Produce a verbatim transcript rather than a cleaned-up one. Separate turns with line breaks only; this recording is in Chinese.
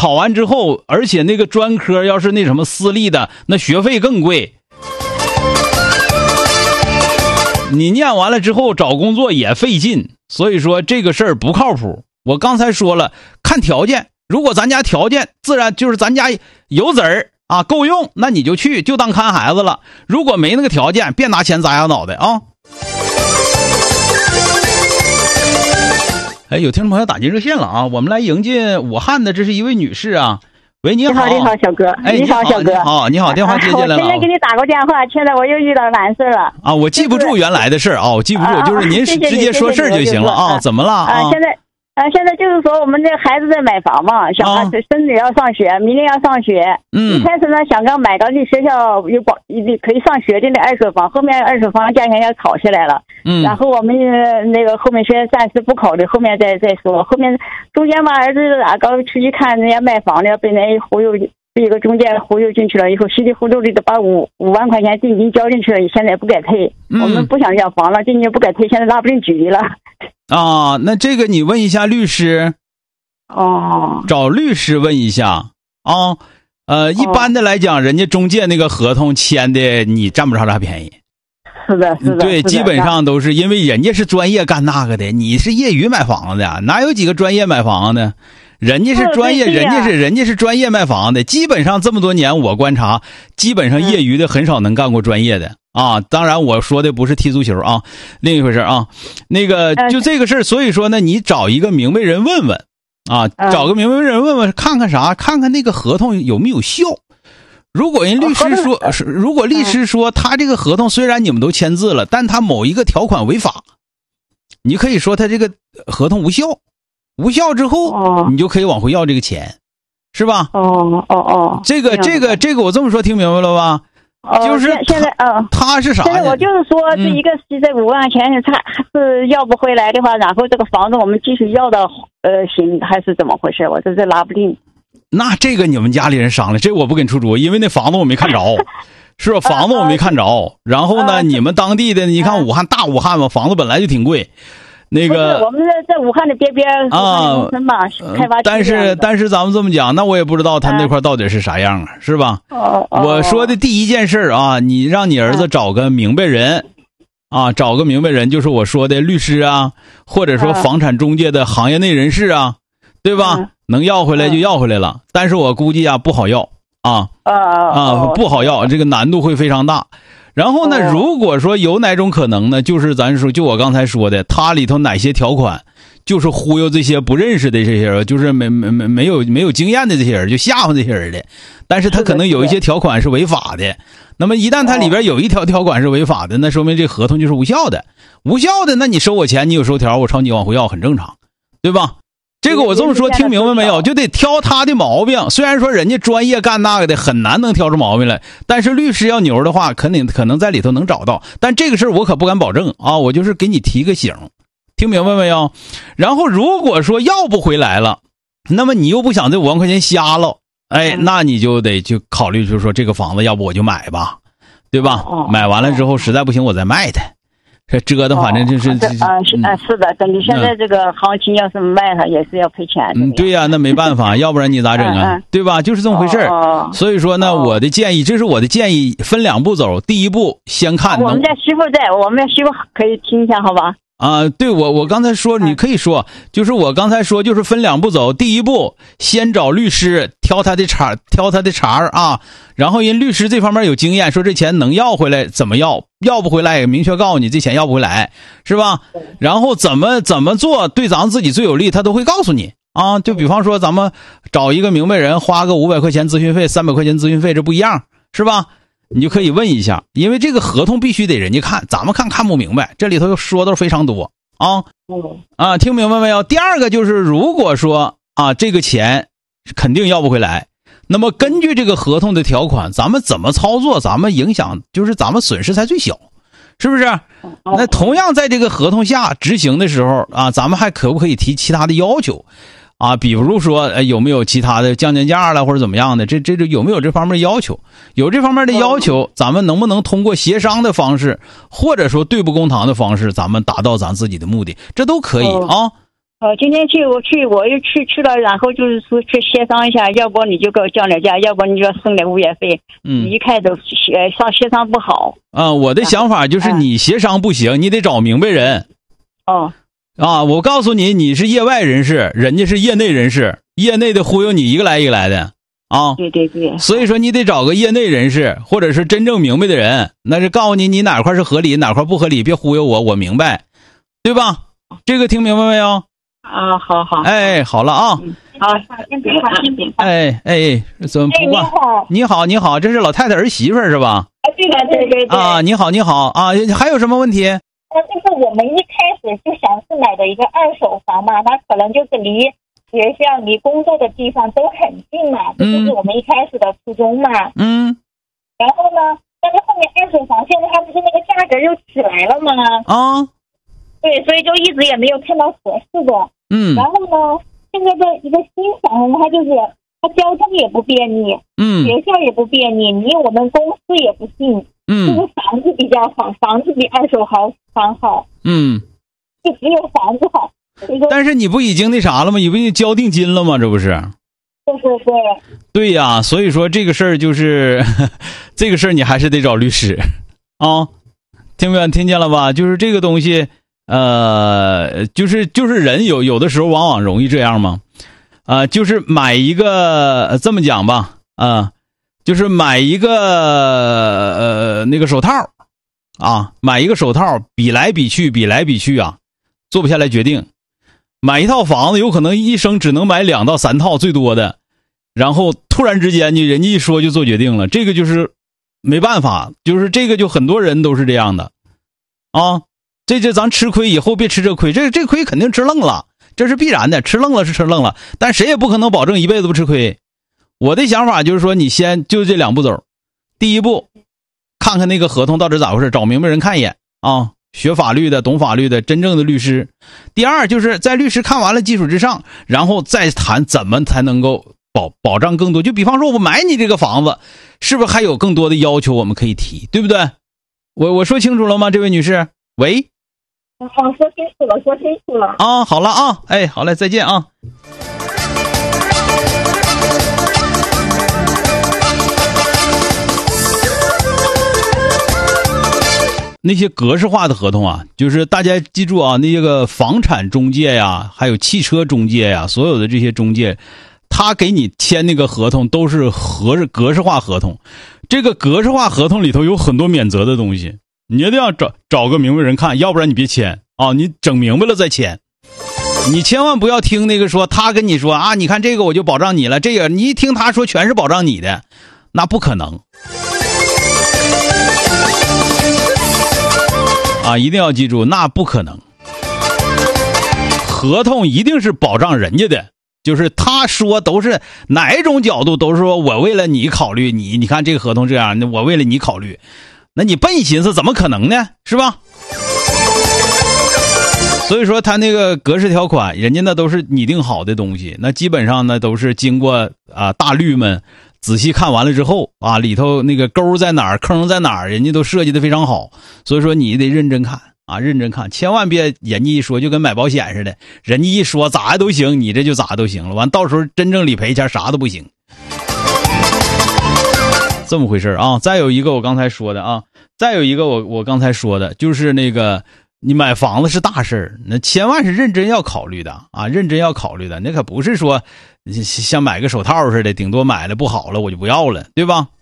考完之后，而且那个专科要是那什么私立的，那学费更贵。你念完了之后找工作也费劲，所以说这个事儿不靠谱。我刚才说了，看条件，如果咱家条件自然就是咱家有子儿啊够用，那你就去就当看孩子了。如果没那个条件，别拿钱砸下脑袋啊。哎，有听众朋友打进热线了啊，我们来迎接武汉的，这是一位女士啊。喂，你好，
你好，你好，小哥。
哎，
你好，小哥。
你好，你好，电话接进来了、啊。
我今天给你打过电话，现在我又遇到难事了。
啊，我记不住原来的事儿啊，我记不住，就是您直接说事儿就行了啊。怎么了啊？
啊，现在。啊，现在就是说我们这孩子在买房嘛，小孩子孙女要上学，明年要上学。嗯。一开始呢，想刚买到这学校有保，可以上学的那二手房，后面二手房价钱要炒起来了。嗯。然后我们那个后面先暂时不考虑，后面再再说。后面中间嘛，儿子啊刚出去看人家卖房的，被人忽悠，被一个中介忽悠进去了，以后稀里糊涂的把五五万块钱定金交进去了，现在不给退。嗯。我们不想要房了，定金不给退，现在拉不进局里了。
啊，那这个你问一下律师。
哦，
找律师问一下啊。呃，一般的来讲，人家中介那个合同签的，你占不着啥便宜。
是的，是的。
对，基本上都是因为人家是专业干那个的，你是业余买房子的，哪有几个专业买房的？人家是专业，人家是人家是专业卖房的。基本上这么多年，我观察，基本上业余的很少能干过专业的。啊，当然我说的不是踢足球啊，另一回事啊。那个就这个事儿，所以说呢，你找一个明白人问问啊，找个明白人问问，看看啥，看看那个合同有没有效。如果人律师说，如果律师说他这个合同虽然你们都签字了，但他某一个条款违法，你可以说他这个合同无效，无效之后你就可以往回要这个钱，是吧？
哦哦哦，
这个这个这个我这么说听明白了吧？就是
现在啊，
他是啥？
现在我就是说，这一个是这五万块钱，他是要不回来的话，然后这个房子我们继续要到呃行，还是怎么回事？我这这拉不定。
那这个你们家里人商量，这我不给你出主意，因为那房子我没看着，是吧？房子我没看着。然后呢，你们当地的，你看武汉大武汉嘛，房子本来就挺贵。那个
我们在在武汉的边边啊，开发区。
但是但是咱们这么讲，那我也不知道他那块到底是啥样啊，是吧？
哦，
我说的第一件事啊，你让你儿子找个明白人啊，找个明白人，就是我说的律师啊，或者说房产中介的行业内人士啊，对吧？能要回来就要回来了，但是我估计啊不好要啊啊不好要，这个难度会非常大。然后呢，如果说有哪种可能呢，就是咱说，就我刚才说的，它里头哪些条款，就是忽悠这些不认识的这些人，就是没没没没有没有经验的这些人，就吓唬这些人的。但是他可能有一些条款是违法的。那么一旦它里边有一条条款是违法的，那说明这合同就是无效的。无效的，那你收我钱，你有收条，我朝你往回要，很正常，对吧？这个我这么说听明白没有？就得挑他的毛病。虽然说人家专业干那个的很难能挑出毛病来，但是律师要牛的话，肯定可能在里头能找到。但这个事儿我可不敢保证啊，我就是给你提个醒，听明白没有？然后如果说要不回来了，那么你又不想这五万块钱瞎了，哎，那你就得就考虑，就是说这个房子要不我就买吧，对吧？买完了之后实在不行我再卖它。这折腾反正就是
啊是啊是的，等你现在这个行情要是卖它也是要赔钱的。
嗯，对呀，那没办法，要不然你咋整啊？对吧？就是这么回事儿。所以说呢，我的建议，这是我的建议，分两步走。第一步先看。
我们家媳妇在，我们家媳妇可以听一下，好吧？
啊，对，我我刚才说，你可以说，就是我刚才说，就是分两步走。第一步，先找律师挑他的茬，挑他的茬啊。然后人律师这方面有经验，说这钱能要回来怎么要，要不回来也明确告诉你这钱要不回来，是吧？然后怎么怎么做对咱们自己最有利，他都会告诉你啊。就比方说咱们找一个明白人，花个五百块钱咨询费，三百块钱咨询费，这不一样，是吧？你就可以问一下，因为这个合同必须得人家看，咱们看看不明白，这里头说的非常多啊。啊，听明白没有？第二个就是，如果说啊这个钱肯定要不回来，那么根据这个合同的条款，咱们怎么操作，咱们影响就是咱们损失才最小，是不是？那同样在这个合同下执行的时候啊，咱们还可不可以提其他的要求？啊，比如说，呃，有没有其他的降降价了或者怎么样的？这这这有没有这方面要求？有这方面的要求，咱们能不能通过协商的方式，或者说对簿公堂的方式，咱们达到咱自己的目的？这都可以啊。
哦，今天去我去我又去去了，然后就是说去协商一下，要不你就给我降点价，要不你就要升点物业费。嗯，一开始协上协商不好。
啊，我的想法就是你协商不行，你得找明白人。
哦。
啊，我告诉你，你是业外人士，人家是业内人士，业内的忽悠你一个来一个来的。啊，
对对对。
所以说你得找个业内人士，或者是真正明白的人，那是告诉你你哪块是合理，哪块不合理，别忽悠我，我明白，对吧？这个听明白没有？
啊，好好。
哎，好了啊。
嗯、好，先别挂，先别挂。
哎哎，怎么不挂？
哎、你好，
你好，你好，这是老太太儿媳妇是吧？
啊，对的，对对对。
啊，你好，你好啊，还有什么问题？
呃，就是我们一开始就想是买的一个二手房嘛，它可能就是离学校、离工作的地方都很近嘛，这就是我们一开始的初衷嘛。
嗯。
然后呢，但是后面二手房现在它不是那个价格又起来了吗？
啊。
对，所以就一直也没有看到合适的。
嗯。
然后呢，现在这一个新房，它就是它交通也不便利，
嗯，
学校也不便利，离我们公司也不近，
嗯，
就是房子比较好，房子比二手好房好，
嗯，
就只有房子好。
但是你不已经那啥了吗？你不已经交定金了吗？这不是？
对对对。
对呀，所以说这个事儿就是这个事儿，你还是得找律师啊，听没听见了吧？就是这个东西。呃，就是就是人有有的时候往往容易这样嘛，啊、呃，就是买一个这么讲吧，啊、呃，就是买一个呃那个手套，啊，买一个手套，比来比去，比来比去啊，做不下来决定。买一套房子，有可能一生只能买两到三套最多的，然后突然之间你人家一说就做决定了，这个就是没办法，就是这个就很多人都是这样的，啊。这就咱吃亏以后别吃这亏，这这亏肯定吃愣了，这是必然的，吃愣了是吃愣了，但谁也不可能保证一辈子不吃亏。我的想法就是说，你先就这两步走，第一步，看看那个合同到底咋回事，找明白人看一眼啊，学法律的、懂法律的、真正的律师。第二，就是在律师看完了基础之上，然后再谈怎么才能够保保障更多。就比方说，我买你这个房子，是不是还有更多的要求我们可以提，对不对？我我说清楚了吗，这位女士？喂。
好，说清楚了，说清楚了
啊，好了啊，哎，好嘞，再见啊。那些格式化的合同啊，就是大家记住啊，那个房产中介呀，还有汽车中介呀，所有的这些中介，他给你签那个合同都是合格式化合同。这个格式化合同里头有很多免责的东西。你一定要找找个明白人看，要不然你别签啊！你整明白了再签。你千万不要听那个说他跟你说啊，你看这个我就保障你了，这个你一听他说全是保障你的，那不可能啊！一定要记住，那不可能。合同一定是保障人家的，就是他说都是哪一种角度都是说我为了你考虑，你你看这个合同这样，我为了你考虑。那你笨寻思怎么可能呢？是吧？所以说他那个格式条款，人家那都是拟定好的东西，那基本上呢都是经过啊大律们仔细看完了之后啊，里头那个沟在哪儿，坑在哪儿，人家都设计的非常好。所以说你得认真看啊，认真看，千万别人家一说就跟买保险似的，人家一说咋都行，你这就咋都行了，完到时候真正理赔钱啥都不行。这么回事啊！再有一个我刚才说的啊，再有一个我我刚才说的就是那个你买房子是大事儿，那千万是认真要考虑的啊，认真要考虑的，那可不是说像买个手套似的，顶多买了不好了我就不要了，对吧？